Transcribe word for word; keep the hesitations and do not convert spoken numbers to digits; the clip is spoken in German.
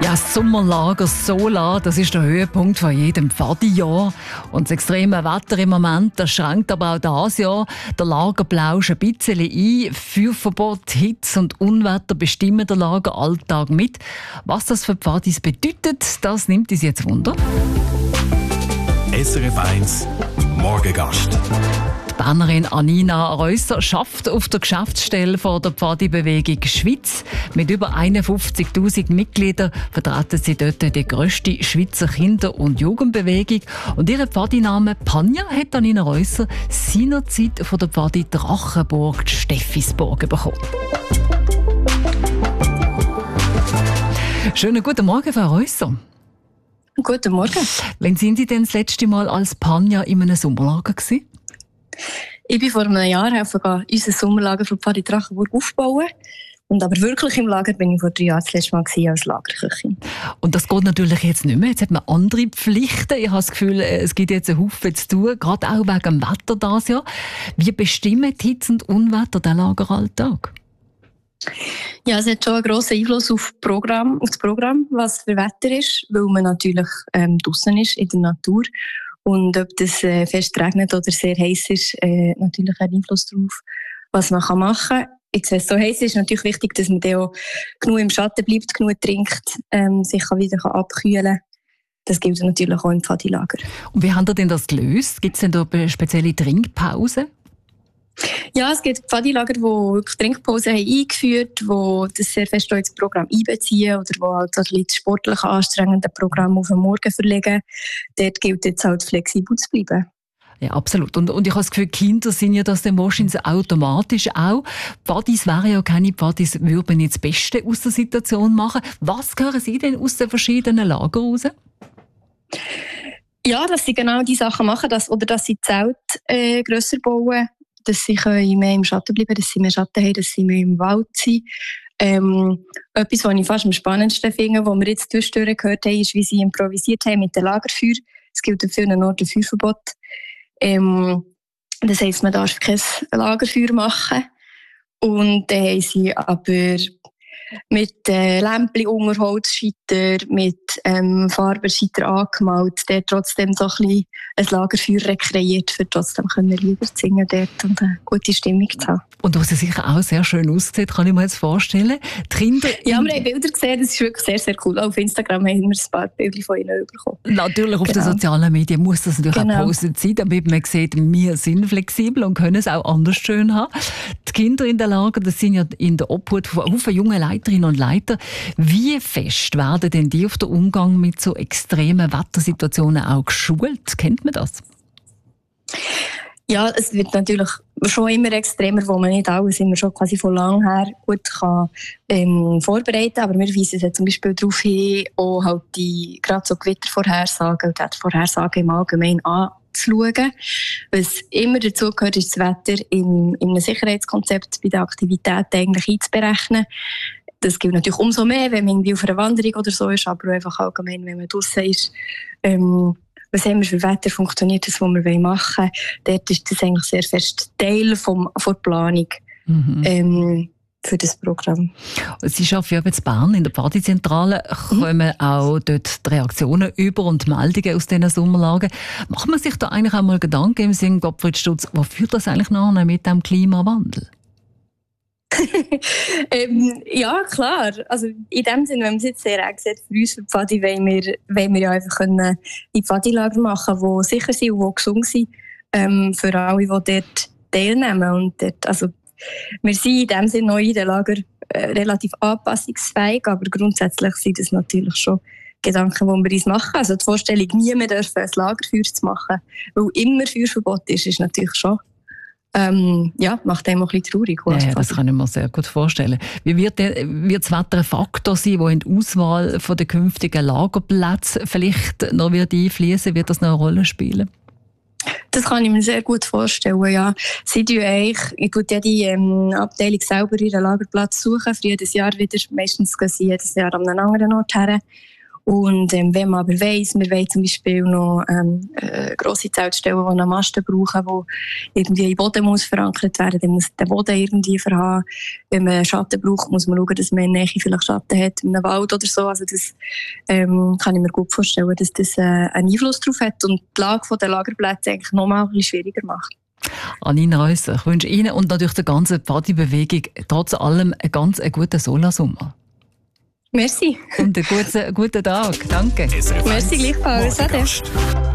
Ja, das Sommerlager Sola, das ist der Höhepunkt von jedem Pfadijahr. Und das extreme Wetter im Moment, das schränkt aber auch dieses Jahr der Lagerplausch ein bisschen ein. Feuerverbot, Hitze und Unwetter bestimmen den Lageralltag mit. Was das für Pfadis bedeutet, das nimmt uns jetzt Wunder. S R F eins Morgengast. Die Bernerin Anina Reusser schafft auf der Geschäftsstelle von der Pfadi-Bewegung Schweiz. Mit über einundfünfzigtausend Mitgliedern vertreten sie dort die grösste Schweizer Kinder- und Jugendbewegung. Und ihren Pfadi-Namen Panja hat Anina Reusser seinerzeit von der Pfadi Drachenburg Steffisburg bekommen. Schönen guten Morgen, Frau Reusser. Guten Morgen. Wann sind Sie denn das letzte Mal als Panja in einem Sommerlager gewesen? Ich bin vor einem Jahr helfen, unser Sommerlager für Pfadi Drachenburg aufbauen. Und aber wirklich im Lager bin ich vor drei Jahren das letzte Mal als Lagerköchin. Und das geht natürlich jetzt nicht mehr. Jetzt hat man andere Pflichten. Ich habe das Gefühl, es gibt jetzt einen Haufen zu tun, gerade auch wegen dem Wetter dieses Jahr. Wie bestimmen die Hitze und Unwetter den Lageralltag? Ja, es hat schon einen grossen Einfluss auf, Programm, auf das Programm, was für Wetter ist, weil man natürlich ähm, draussen ist, in der Natur. Und ob das äh, fest regnet oder sehr heiß ist, äh, natürlich einen Einfluss darauf, was man kann machen kann. Jetzt, wenn es so heiß ist, ist natürlich wichtig, dass man dann auch genug im Schatten bleibt, genug trinkt, ähm, sich wieder kann abkühlen kann. Das gilt natürlich auch im Pfadilager. Und wie habt ihr denn das gelöst? Gibt es denn da eine spezielle Trinkpause? Ja, es gibt Pfadilager, die wirklich Trinkpausen haben eingeführt haben, die das sehr fest ins Programm einbeziehen oder die halt das sportlich anstrengende Programm auf den Morgen verlegen. Dort gilt jetzt halt flexibel zu bleiben. Ja, absolut. Und, und ich habe das Gefühl, Kinder sind ja das dann wahrscheinlich automatisch auch. Pfadis wären ja keine Pfadis, würden jetzt das Beste aus der Situation machen. Was hören Sie denn aus den verschiedenen Lagern raus? Ja, dass sie genau die Sachen machen, dass, oder dass sie Zelt äh, grösser bauen, dass sie mehr im Schatten bleiben, dass sie mehr Schatten haben, dass sie mehr im Wald sind. Ähm, etwas, was ich fast am spannendsten finde, was wir jetzt zwischendurch gehört haben, ist, wie sie improvisiert haben mit dem Lagerfeuer. Es gibt an vielen Orten ein Feuerverbot. Ähm, das heisst, man darf kein Lagerfeuer machen. Und dann haben sie aber mit äh, Lämpchen unter Holzscheiter, mit ähm, Farbenscheiter angemalt, der trotzdem so ein bisschen ein Lagerfeuer rekreiert, für trotzdem können Lieder zu singen dort und eine gute Stimmung zu haben. Und was sicher auch sehr schön aussieht, kann ich mir jetzt vorstellen. Die Kinder ja, wir haben Bilder gesehen, das ist wirklich sehr, sehr cool. Auf Instagram haben wir ein paar Bilder von ihnen bekommen. Natürlich, auf genau. den sozialen Medien muss das natürlich genau. auch gepostet sein, damit man sieht, wir sind flexibel und können es auch anders schön haben. Die Kinder in den Lagern, das sind ja in der Obhut von Haufen jungen Leiterinnen und Leiter. Wie fest werden denn die auf den Umgang mit so extremen Wettersituationen auch geschult? Kennt man das? Ja, es wird natürlich schon immer extremer, wo man nicht alles immer schon quasi von lang her gut kann, ähm, vorbereiten kann. Aber wir weisen jetzt zum Beispiel darauf hin, auch halt die, gerade so Gewittervorhersagen und die Vorhersagen im Allgemeinen anzuschauen. Was immer dazu gehört, ist das Wetter in, in einem Sicherheitskonzept bei der Aktivität eigentlich einzuberechnen. Das gilt natürlich umso mehr, wenn man irgendwie auf einer Wanderung oder so ist, aber einfach allgemein, wenn man draussen ist. Ähm, was haben wir für Wetter, funktioniert das, was wir machen wollen. Dort ist das eigentlich sehr fest Teil vom, von der Planung mhm. ähm, für das Programm. Sie arbeiten ja jetzt in Bern in der Pfadi-Zentrale. Kommen mhm. auch dort die Reaktionen über und Meldungen aus diesen Sommerlagen? Macht man sich da eigentlich auch mal Gedanken im Sinne, Gottfried Stutz, wo führt das eigentlich noch mit dem Klimawandel? ähm, ja, klar. Also in dem Sinne, wenn man es jetzt sehr eng sieht, für uns für Pfadi wollen wir, wollen wir ja einfach können die Pfadilager machen, die sicher sind und die gesund sind, ähm, für alle, die dort teilnehmen. Und dort, also, wir sind in dem Sinne noch in den Lager äh, relativ anpassungsfähig, aber grundsätzlich sind das natürlich schon Gedanken, die wir uns machen. Also die Vorstellung, niemand darf ein Lagerfeuer zu machen, weil immer Feuerverbot ist, ist natürlich schon Ähm, ja, macht einem auch ein bisschen traurig. Ja, ja, das kann ich mir sehr gut vorstellen. Wie wird, der, wird das Wetter ein Faktor sein, der in die Auswahl der künftigen Lagerplätze vielleicht noch wird einfließen? Wird das noch eine Rolle spielen? Das kann ich mir sehr gut vorstellen, ja. Sie tun eigentlich, ich tue jede ähm, Abteilung selber ihren Lagerplatz suchen, für jedes Jahr wieder. Meistens gehen sie jedes Jahr an einen anderen Ort her. Und ähm, wenn man aber weiss, wir wollen zum Beispiel noch ähm, äh, grosse Zeltstellen, die einen Masten brauchen, die irgendwie im Boden muss verankert werden, dann muss der Boden irgendwie verhaben. Wenn man Schatten braucht, muss man schauen, dass man in der Nähe vielleicht Schatten hat, in einem Wald oder so. Also das ähm, kann ich mir gut vorstellen, dass das äh, einen Einfluss darauf hat und die Lage der Lagerplätze eigentlich noch mal ein bisschen schwieriger macht. Anina Reusser, ich wünsche Ihnen und natürlich der ganzen Partybewegung trotz allem einen ganz guten Solasommer. Merci. Und einen guten, guten Tag. Danke. Merci gleichfalls.